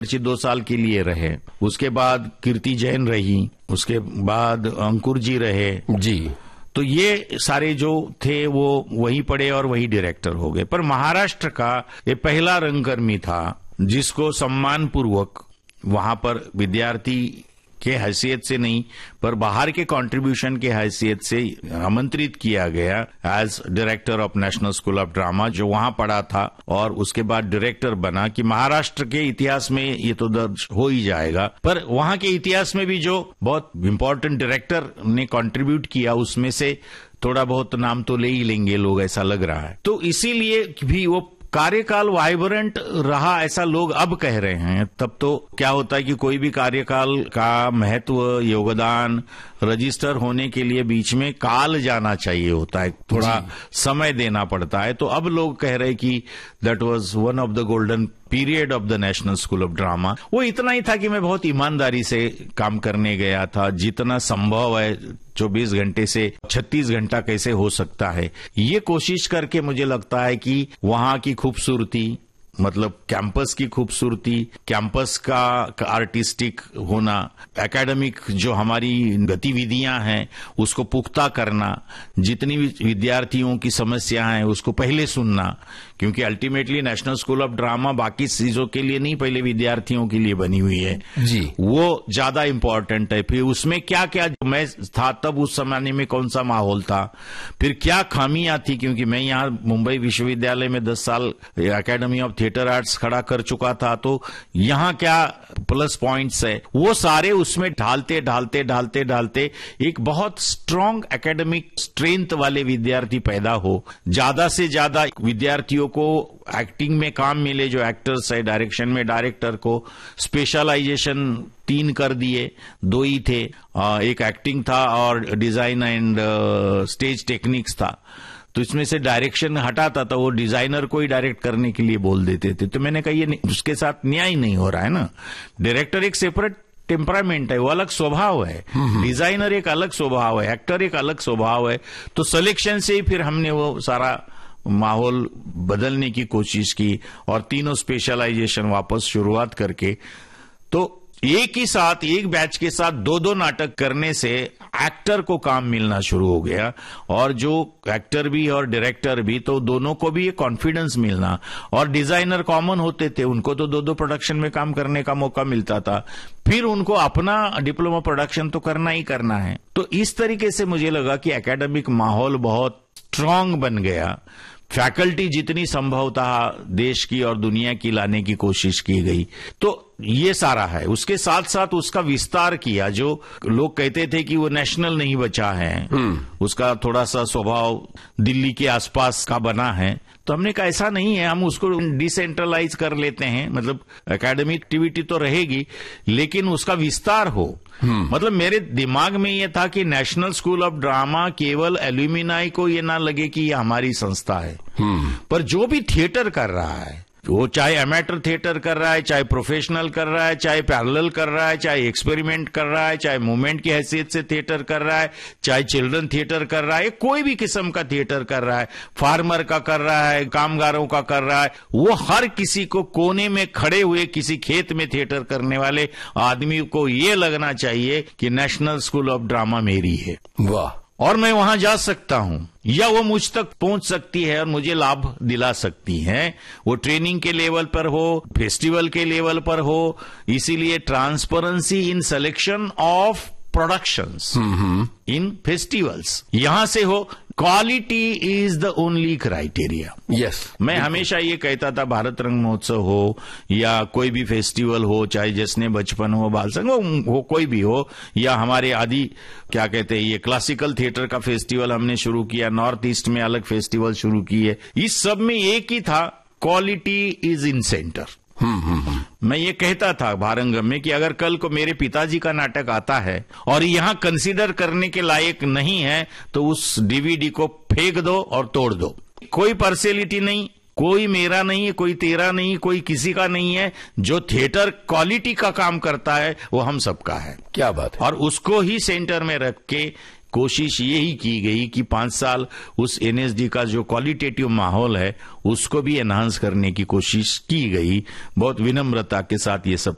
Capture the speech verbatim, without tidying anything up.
दो साल के लिए रहे, उसके बाद कीर्ति जैन रही, उसके बाद अंकुर जी रहे जी। तो ये सारे जो थे वो वहीं पढ़े और वही डायरेक्टर हो गए। पर महाराष्ट्र का ये पहला रंगकर्मी था जिसको सम्मान पूर्वक वहां पर विद्यार्थी के हैसियत से नहीं पर बाहर के कंट्रीब्यूशन के हैसियत से आमंत्रित किया गया as director of national school of drama, जो वहां पढ़ा था और उसके बाद डायरेक्टर बना। कि महाराष्ट्र के इतिहास में ये तो दर्ज हो ही जाएगा, पर वहां के इतिहास में भी जो बहुत इम्पोर्टेंट डायरेक्टर ने कंट्रीब्यूट किया उसमें से थोड़ा बहुत नाम तो ले ही लेंगे लोग, ऐसा लग रहा है। तो इसीलिए भी वो कार्यकाल वाइब्रेंट रहा ऐसा लोग अब कह रहे हैं। तब तो क्या होता है कि कोई भी कार्यकाल का महत्व, योगदान रजिस्टर होने के लिए बीच में काल जाना चाहिए होता है, थोड़ा समय देना पड़ता है। तो अब लोग कह रहे हैं कि that was one of the golden period of the national school of drama. वो इतना ही था कि मैं बहुत ईमानदारी से काम करने गया था, जितना संभव है चौबीस घंटे से छत्तीस घंटा कैसे हो सकता है, ये कोशिश करके मुझे लगता है कि वहां की खूबसूरती, मतलब कैंपस की खूबसूरती, कैंपस का आर्टिस्टिक होना, एकेडमिक जो हमारी गतिविधियां हैं उसको पुख्ता करना, जितनी भी विद्यार्थियों की समस्या है उसको पहले सुनना, क्योंकि ultimately national school of drama बाकी चीजों के लिए नहीं, पहले विद्यार्थियों के लिए बनी हुई है जी। वो ज्यादा इंपॉर्टेंट है। फिर उसमें क्या क्या, मैं था तब उस समय में कौन सा माहौल था, फिर क्या खामियां थी, क्योंकि मैं यहाँ मुंबई विश्वविद्यालय में दस साल एकेडमी ऑफ थिएटर आर्ट्स खड़ा कर चुका था, तो यहाँ क्या प्लस पॉइंट्स है, वो सारे उसमें ढालते ढालते ढालते ढालते एक बहुत स्ट्रांग एकेडमिक स्ट्रेंथ वाले विद्यार्थी पैदा हो, ज्यादा से ज्यादा विद्यार्थियों को एक्टिंग में काम मिले, जो एक्टर्स है, डायरेक्शन में डायरेक्टर को स्पेशलाइजेशन तीन कर दिए, दो ही थे, एक एक्टिंग था और डिजाइन एंड स्टेज टेक्निक्स था। तो इसमें से डायरेक्शन हटाता था, वो डिजाइनर को ही डायरेक्ट करने के लिए बोल देते थे। तो मैंने कहा ये उसके साथ न्याय नहीं हो रहा है ना, डायरेक्टर एक सेपरेट टेम्परामेंट है, वो अलग स्वभाव है, डिजाइनर एक अलग स्वभाव है, एक्टर एक अलग स्वभाव है। तो सिलेक्शन से ही फिर हमने वो सारा माहौल बदलने की कोशिश की और तीनों स्पेशलाइजेशन वापस शुरुआत करके, तो एक ही साथ एक बैच के साथ दो दो नाटक करने से एक्टर को काम मिलना शुरू हो गया, और जो एक्टर भी और डायरेक्टर भी, तो दोनों को भी ये कॉन्फिडेंस मिलना। और डिजाइनर कॉमन होते थे, उनको तो दो दो प्रोडक्शन में काम करने का मौका मिलता था, फिर उनको अपना डिप्लोमा प्रोडक्शन तो करना ही करना है। तो इस तरीके से मुझे लगा कि एकेडमिक माहौल बहुत स्ट्रांग बन गया, फैकल्टी जितनी संभवतः देश की और दुनिया की लाने की कोशिश की गई। तो ये सारा है, उसके साथ साथ उसका विस्तार किया। जो लोग कहते थे कि वो नेशनल नहीं बचा है, उसका थोड़ा सा स्वभाव दिल्ली के आसपास का बना है, तो हमने कहा ऐसा नहीं है, हम उसको डिसेंट्रलाइज कर लेते हैं, मतलब एकेडमिक एक्टिविटी तो रहेगी लेकिन उसका विस्तार हो। मतलब मेरे दिमाग में ये था कि नेशनल स्कूल ऑफ ड्रामा केवल एल्यूमिनाई को ये ना लगे कि ये हमारी संस्था है, पर जो भी थिएटर कर रहा है, वो चाहे एमेटर थिएटर कर रहा है, चाहे प्रोफेशनल कर रहा है, चाहे पैरेलल कर रहा है, चाहे एक्सपेरिमेंट कर रहा है, चाहे मूवमेंट की हैसियत से थिएटर कर रहा है, चाहे चिल्ड्रन थिएटर कर रहा है, कोई भी किस्म का थिएटर कर रहा है, फार्मर का कर रहा है, कामगारों का कर रहा है, वो हर किसी को कोने में खड़े हुए किसी खेत में थिएटर करने वाले आदमी को ये लगना चाहिए कि नेशनल स्कूल ऑफ ड्रामा मेरी है, वाह, और मैं वहां जा सकता हूं, या वो मुझ तक पहुंच सकती है और मुझे लाभ दिला सकती है। वो ट्रेनिंग के लेवल पर हो, फेस्टिवल के लेवल पर हो, इसीलिए transparency in selection of productions in festivals यहां से हो। Quality is the only criteria. Yes, मैं हमेशा ये कहता था, भारत रंग महोत्सव हो या कोई भी फेस्टिवल हो, चाहे जश्न बचपन हो, बाल संग हो, हो कोई भी हो, या हमारे आदि क्या कहते हैं ये क्लासिकल थिएटर का फेस्टिवल हमने शुरू किया, नॉर्थ ईस्ट में अलग फेस्टिवल शुरू किए, इस सब में एक ही था, क्वालिटी इज इन सेंटर। मैं ये कहता था भारंगम में कि अगर कल को मेरे पिताजी का नाटक आता है और यहां कंसीडर करने के लायक नहीं है, तो उस डीवीडी को फेंक दो और तोड़ दो। कोई पर्सनैलिटी नहीं, कोई मेरा नहीं है, कोई तेरा नहीं, कोई किसी का नहीं है, जो थिएटर क्वालिटी का काम करता है वो हम सबका है। क्या बात है। और उसको ही सेंटर में रख के कोशिश यही की गई कि पांच साल उस एनएसडी का जो क्वालिटेटिव माहौल है उसको भी एनहांस करने की कोशिश की गई। बहुत विनम्रता के साथ ये सब